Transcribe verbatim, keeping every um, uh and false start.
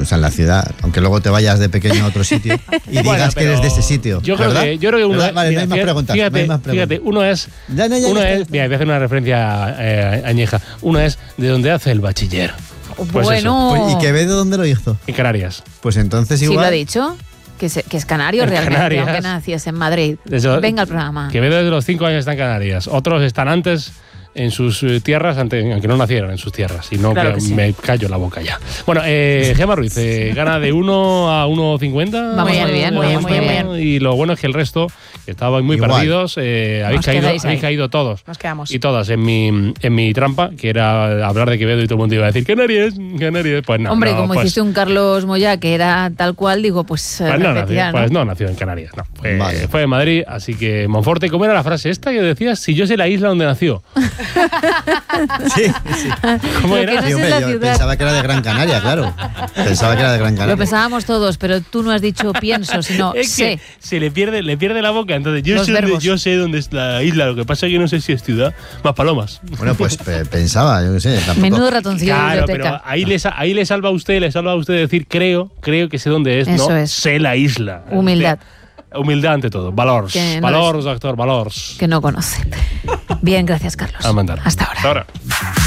o sea, en la ciudad, aunque luego te vayas de pequeño a otro sitio y digas bueno, que eres de ese sitio. Yo creo, que, yo creo que uno ¿verdad? es. Vale, mira, no hay más fíjate, preguntas. Fíjate, no hay más preguntas. fíjate uno es. Ya, ya, ya, uno ya, es ya, ya. mira, voy a hacer una referencia eh, añeja. Uno es de donde hace el bachiller. Pues bueno. Pues, ¿y Quevedo dónde lo hizo? En Canarias. Pues entonces Sí, igual. lo ha dicho. Que es, que es canario En realmente, Canarias. aunque naciese en Madrid. Eso- Venga al programa. Quevedo desde los cinco años está en Canarias. Otros están antes en sus eh, tierras, ante- aunque no nacieron en sus tierras. Y no Claro que que sí. me callo la boca ya. Bueno, eh, Gemma Ruiz, eh, gana de uno a uno cincuenta. Vamos muy bien, muy bien, muy bien. Y lo bueno es que el resto, que estaban muy Igual. perdidos, eh, habéis, Nos caído, quedáis ahí. habéis caído todos. Nos quedamos. Y todas en mi, en mi trampa, que era hablar de Quevedo y todo el mundo iba a decir Canarias, Canarias. Pues no. Hombre, no, como pues, hiciste un Carlos Moyá que era tal cual, digo, pues, eh, Pues no, nació, repetirá, ¿no? pues no nació en Canarias, no. Fue, Vale. fue en Madrid, así que Monforte, ¿cómo era la frase esta que decías? Si yo sé la isla donde nació. Sí, sí. ¿Cómo Lo era? que no Sí, sé hombre, es la yo ciudad. pensaba que era de Gran Canaria, claro. Pensaba que era de Gran Lo Canaria. pensábamos todos, pero tú no has dicho pienso, sino Es sé. que se le pierde, le pierde la boca. Entonces, yo Los sé, dónde, verbos. yo sé dónde es la isla. Lo que pasa es que no sé si es ciudad. Más palomas. Bueno, pues pe- pensaba, yo qué sé. Tampoco. Menudo ratoncillo de Claro, biblioteca. pero ahí le, sa- ahí le salva a usted, le salva a usted decir creo, creo que sé dónde es, Eso no es. sé la isla. Humildad. Humildad ante todo. Valors. Que no Valors, doctor, valors. Que no conoce. Bien, gracias, Carlos. A mandar. Hasta ahora. Hasta ahora.